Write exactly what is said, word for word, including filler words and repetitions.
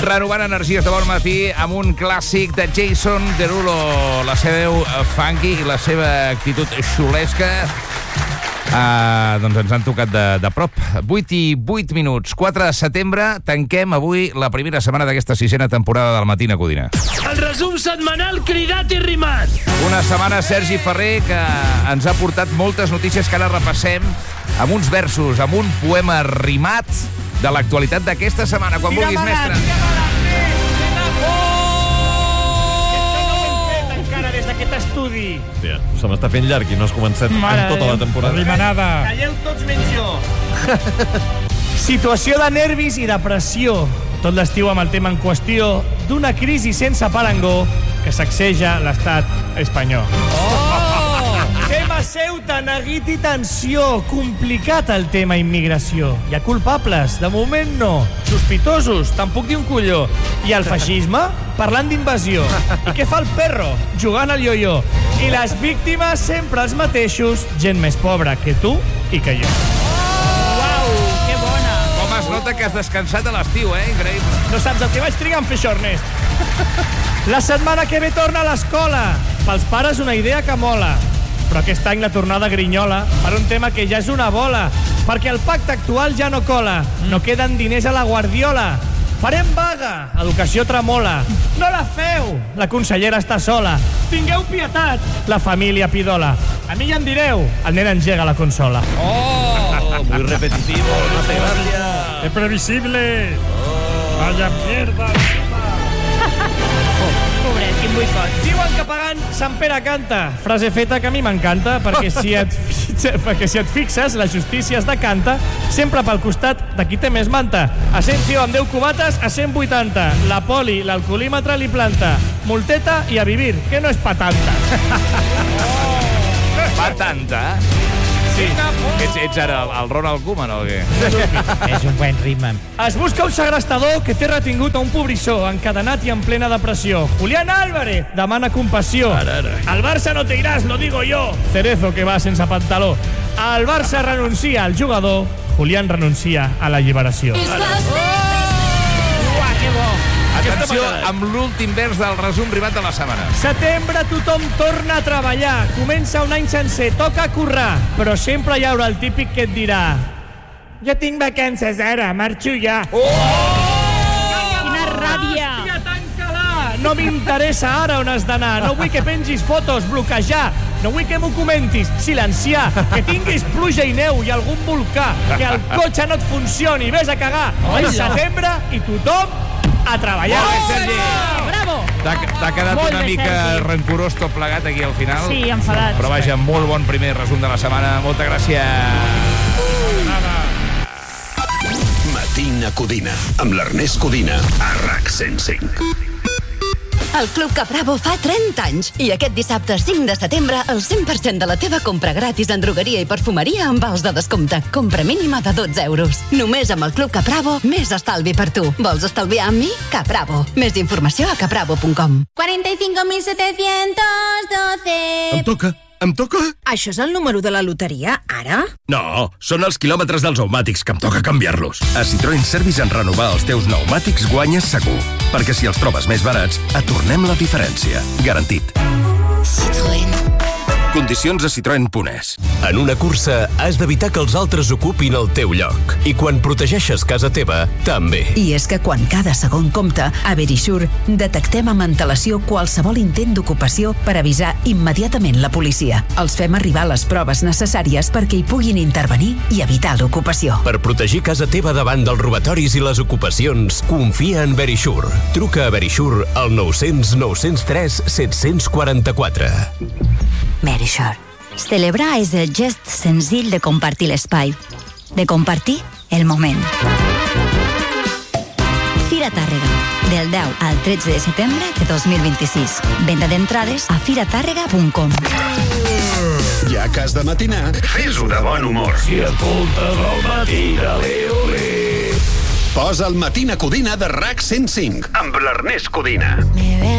renovant energies de bon matí amb un clàssic de Jason Derulo, la seva veu funky i la seva actitud xulesca. Uh, doncs ens han tocat de, de prop. vuit i vuit minuts, quatre de setembre. Tanquem avui la primera setmana d'aquesta sisena temporada del Matina Codina. El resum setmanal cridat i rimat. Una setmana, Sergi Ferrer, que ens ha portat moltes notícies que ara repassem amb uns versos, amb un poema rimat de l'actualitat d'aquesta setmana. Quan vulguis, mestre. Aquest estudi. Hòstia, se m'està fent llarg i no has començat Mare en tota la temporada. Rimanada. Calleu tots menys jo. Situació de nervis i depressió. Tot l'estiu amb el tema en qüestió d'una crisi sense parangó que sacseja l'estat espanyol. Oh! Tema Ceuta, neguit i tensió. Complicat el tema immigració. Hi ha culpables? De moment no. Sospitosos? Te'n puc dir un colló. I el feixisme? Parlant d'invasió. I què fa el perro? Jugant al ioió. I les víctimes sempre els mateixos, gent més pobra que tu i que jo. Uau, que bona. Com es nota que has descansat a l'estiu, eh? Increïble. No saps el que vaig trigar en fer això, Ernest. La setmana que ve torna a l'escola. Pels pares una idea que mola. Però aquest any la tornada grinyola per un tema que ja és una bola. Perquè el pacte actual ja no cola. No queden diners a la guardiola. Farem vaga, educació tremola. No la feu, la consellera està sola. Tingueu pietat, la família pidola. A mi ja em direu, el nen engega la consola. Oh, muy repetitivo, no hace gracia. ¡Es previsible! Oh. ¡Vaya mierda! Pobret, quin boicot. Diuen que pagant Sant Pere canta. Frase feta que a mi m'encanta, perquè si et, perquè si et fixes, la justícia es decanta sempre pel costat de qui té més manta. Asensio amb deu cubates a cent vuitanta. La poli, l'alcoholímetre li planta. Multeta i a vivir, que no és patanta. Oh. Patanta? Sí. Ets, ets ara el, el Ronald Koeman o què? És un buen ritme. Es busca un segrestador que té retingut a un pobrissó encadenat i en plena depressió. Julián Álvarez demana compassió. Ara, ara. Al Barça no te iràs, lo digo yo. Cerezo que va sense pantaló. Al Barça renuncia al jugador. Julián renuncia a l'alliberació. Uah, que bo. Atenció amb l'últim vers del resum rimat de la setmana. Setembre tothom torna a treballar. Comença un any sencer, toca currar. Però sempre hi haurà el típic que et dirà: jo tinc vacances ara, marxo ja. Oh! Quina ràbia. Tia, tanca-la. No m'interessa ara on has d'anar. No vull que pengis fotos, bloquejar. No vull que m'ho comentis, silenciar. Que tinguis pluja i neu i algun volcà. Que el cotxe no et funcioni, vés a cagar. És setembre i tothom a treballar. Molt bé, Sergi. Bravo. T'ha quedat Molt una bé, mica Sergi. rancorós tot plegat aquí al final. Sí, enfadat. Però vaja, molt bon primer resum de la setmana. Moltes gràcies. Matina Codina, amb l'Ernest Codina, a RAC cent cinc. El Club Capravo fa trenta anys i aquest dissabte cinc de setembre el cent per cent de la teva compra gratis en drogueria i perfumeria amb vals de descompte. Compra mínima de dotze euros. Només amb el Club Capravo, més estalvi per tu. Vols estalviar amb mi? Capravo. Més informació a capravo punt com. cuarenta y cinco mil setecientos doce. Em toca, em toca? Això és el número de la loteria, ara? No, són els quilòmetres dels pneumàtics que em toca canviar-los. A Citroën Service en renovar els teus pneumàtics guanyes segur. Perquè si els trobes més barats, et tornem la diferència. Garantit. Citroën. Condicions a citroen punt es. En una cursa has d'evitar que els altres ocupin el teu lloc. I quan protegeixes casa teva, també. I és que quan cada segon compta, a Verisure detectem amb antelació qualsevol intent d'ocupació per avisar immediatament la policia. Els fem arribar les proves necessàries perquè hi puguin intervenir i evitar l'ocupació. Per protegir casa teva davant dels robatoris i les ocupacions, confia en Verisure. Truca a Verisure al nou cents nou cents tres set cents quaranta-quatre. Verisure. Celebrar és el gest senzill de compartir l'espai, de compartir el moment. Fira Tàrrega, del deu al tretze de setembre de dos mil vint-i-sis. Venda d'entrades a fira tàrrega punt com. Ja que has de matinar, fes-ho de bon humor. Si escoltes el matí de l'Eolé. Posa el Matina Codina de RAC cent cinc, amb l'Ernest Codina.